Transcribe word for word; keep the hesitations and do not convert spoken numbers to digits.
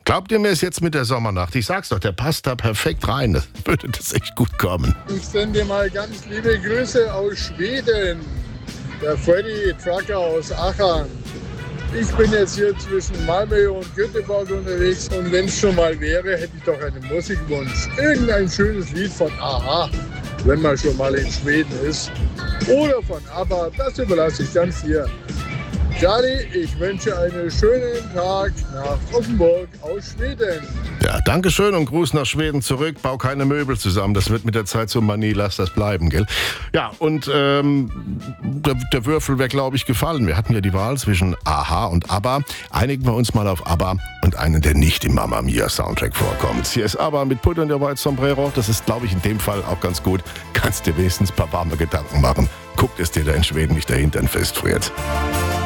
Glaubt ihr mir es jetzt mit der Sommernacht? Ich sag's doch, der passt da perfekt rein. Das würde das echt gut kommen. Ich sende mal ganz liebe Grüße aus Schweden. Der Freddy Trucker aus Aachen. Ich bin jetzt hier zwischen Malmö und Göteborg unterwegs und wenn es schon mal wäre, hätte ich doch einen Musikwunsch. Irgendein schönes Lied von A-ha, wenn man schon mal in Schweden ist. Oder von ABBA, das überlasse ich ganz dir. Charlie, ich wünsche einen schönen Tag nach Offenburg aus Schweden. Ja, danke schön und Gruß nach Schweden zurück. Bau keine Möbel zusammen, das wird mit der Zeit so Manie, lass das bleiben, gell? Ja, und ähm, der, der Würfel wäre, glaube ich, gefallen. Wir hatten ja die Wahl zwischen A-ha und ABBA. Einigen wir uns mal auf ABBA und einen, der nicht im Mamma Mia Soundtrack vorkommt. Hier ist ABBA mit Put on your white sombrero. Das ist, glaube ich, in dem Fall auch ganz gut. Kannst dir wenigstens ein paar warme Gedanken machen. Guckt es dir da in Schweden nicht der Hintern festfriert.